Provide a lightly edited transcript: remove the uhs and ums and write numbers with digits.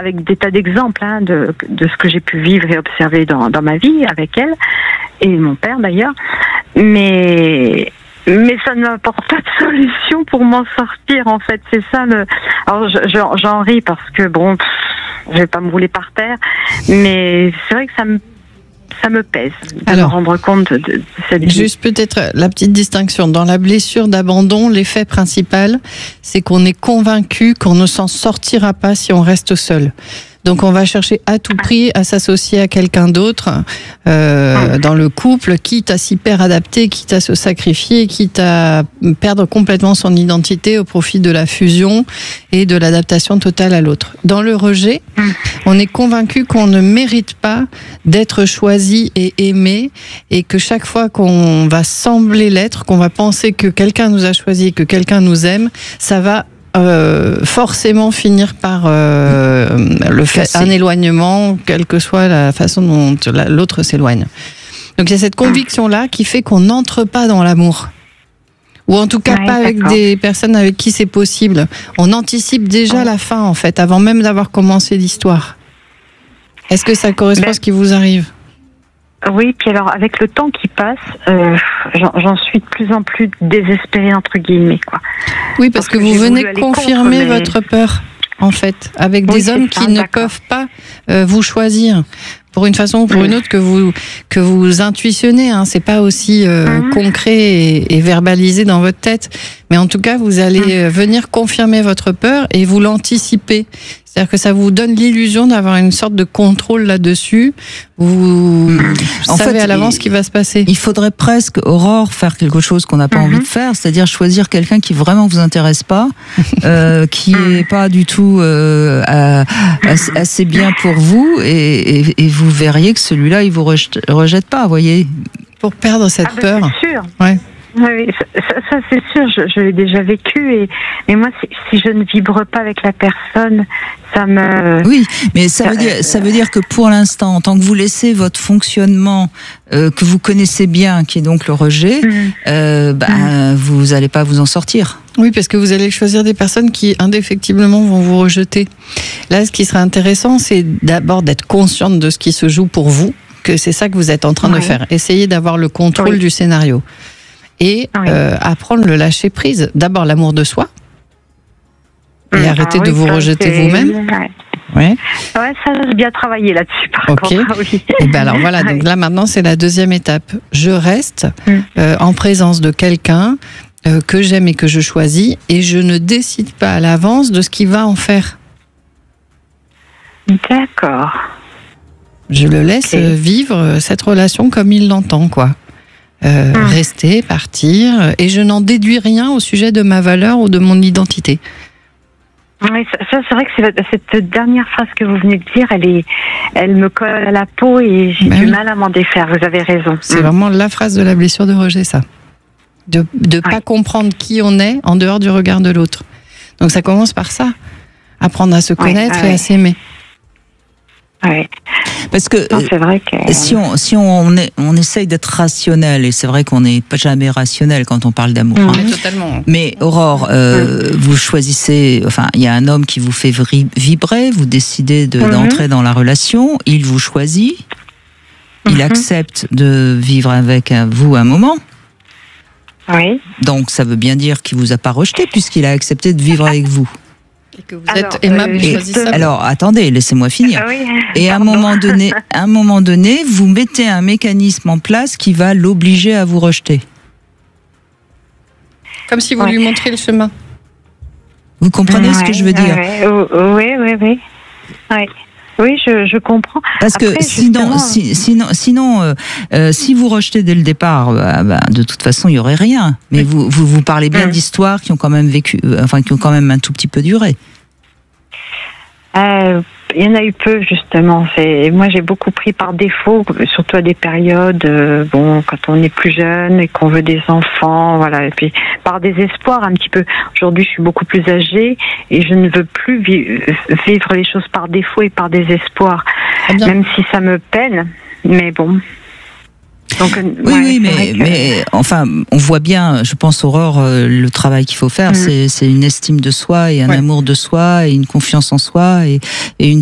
avec des tas d'exemples de ce que j'ai pu vivre et observer dans ma vie avec elle et mon père d'ailleurs, mais ça ne m'apporte pas de solution pour m'en sortir, en fait. C'est ça Alors j'en ris parce que bon, je vais pas me rouler par terre, mais c'est vrai que ça me pèse de me rendre compte de cette vie. Juste peut-être la petite distinction. Dans la blessure d'abandon, l'effet principal, c'est qu'on est convaincu qu'on ne s'en sortira pas si on reste seul. Donc on va chercher à tout prix à s'associer à quelqu'un d'autre dans le couple, quitte à s'y adapter, quitte à se sacrifier, quitte à perdre complètement son identité au profit de la fusion et de l'adaptation totale à l'autre. Dans le rejet, on est convaincu qu'on ne mérite pas d'être choisi et aimé, et que chaque fois qu'on va sembler l'être, qu'on va penser que quelqu'un nous a choisi et que quelqu'un nous aime, ça va forcément finir par un éloignement, quelle que soit la façon dont l'autre s'éloigne. Donc il y a cette conviction-là qui fait qu'on n'entre pas dans l'amour. Ou en tout cas pas avec des personnes avec qui c'est possible. On anticipe déjà la fin, en fait, avant même d'avoir commencé l'histoire. Est-ce que ça correspond à ce qui vous arrive ? Oui, puis alors avec le temps qui passe, j'en suis de plus en plus désespérée, entre guillemets, quoi. Oui, parce que vous venez confirmer votre peur, en fait, avec des hommes qui ne peuvent pas vous choisir pour une façon ou pour une autre que vous intuitionnez. C'est pas aussi concret et verbalisé dans votre tête, mais en tout cas, vous allez venir confirmer votre peur et vous l'anticiper. C'est-à-dire que ça vous donne l'illusion d'avoir une sorte de contrôle là-dessus. Vous savez à l'avance ce qui va se passer. Il faudrait presque, Aurore, faire quelque chose qu'on n'a pas envie de faire, c'est-à-dire choisir quelqu'un qui vraiment vous intéresse pas, qui est pas du tout assez bien pour vous, et vous verriez que celui-là, il vous rejette pas, voyez. Pour perdre cette peur. C'est sûr. Ouais. Oui, ça c'est sûr, je l'ai déjà vécu, mais moi si je ne vibre pas avec la personne, ça me... Oui, mais ça veut dire que pour l'instant, en tant que vous laissez votre fonctionnement que vous connaissez bien, qui est donc le rejet, vous n'allez pas vous en sortir. Oui, parce que vous allez choisir des personnes qui indéfectiblement vont vous rejeter. Là, ce qui serait intéressant, c'est d'abord d'être consciente de ce qui se joue pour vous, que c'est ça que vous êtes en train de faire. Essayez d'avoir le contrôle du scénario. Et apprendre le lâcher prise. D'abord l'amour de soi. Et arrêter de vous rejeter vous-même. Ouais, ça j'ai bien travaillé là-dessus par contre. Oui. Et ben alors voilà, donc là maintenant c'est la deuxième étape. Je reste en présence de quelqu'un que j'aime et que je choisis, et je ne décide pas à l'avance de ce qu'il va en faire. D'accord. Je le laisse vivre cette relation comme il l'entend, quoi. Rester, partir, et je n'en déduis rien au sujet de ma valeur ou de mon identité. Oui, ça c'est vrai que cette dernière phrase que vous venez de dire, elle me colle à la peau et j'ai du mal à m'en défaire. Vous avez raison. C'est vraiment la phrase de la blessure de rejet, ça. De pas comprendre qui on est en dehors du regard de l'autre. Donc ça commence par ça. Apprendre à se connaître et à s'aimer. Ouais. Parce que, c'est vrai que si on essaye d'être rationnel, et c'est vrai qu'on n'est pas jamais rationnel quand on parle d'amour. Totalement. Mais Aurore, vous choisissez, il y a un homme qui vous fait vibrer, vous décidez d'entrer dans la relation, il vous choisit, il accepte de vivre avec vous un moment. Oui. Donc ça veut bien dire qu'il vous a pas rejeté puisqu'il a accepté de vivre avec vous. Et que vous êtes aimable et choisissable. Alors, attendez, laissez-moi finir. Et à un moment donné, vous mettez un mécanisme en place qui va l'obliger à vous rejeter. Comme si vous lui montriez le chemin. Vous comprenez ce que je veux dire ? Oui, je comprends. Parce que sinon, si vous rejetez dès le départ, de toute façon, il y aurait rien. Mais vous parlez bien d'histoires qui ont quand même qui ont quand même un tout petit peu duré. Il y en a eu peu, justement. Moi, j'ai beaucoup pris par défaut, surtout à des périodes, quand on est plus jeune et qu'on veut des enfants, voilà. Et puis, par désespoir, un petit peu. Aujourd'hui, je suis beaucoup plus âgée et je ne veux plus vivre les choses par défaut et par désespoir. Même si ça me peine, mais bon. Donc, mais on voit bien, je pense, Aurore, le travail qu'il faut faire, c'est une estime de soi et un amour de soi et une confiance en soi et une